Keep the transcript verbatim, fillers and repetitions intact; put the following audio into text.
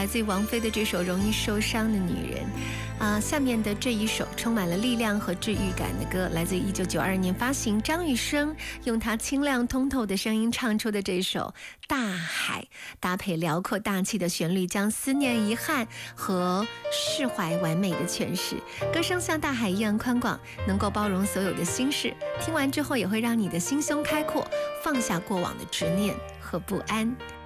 来自于王菲的这首《容易受伤的女人》啊、呃，下面的这一首充满了力量和治愈感的歌，来自于一九九二年发行，张雨生用他清亮通透的声音唱出的这首《大海》，搭配辽阔大气的旋律，将思念、遗憾和释怀完美的诠释。歌声像大海一样宽广，能够包容所有的心事。听完之后，也会让你的心胸开阔，放下过往的执念和不安。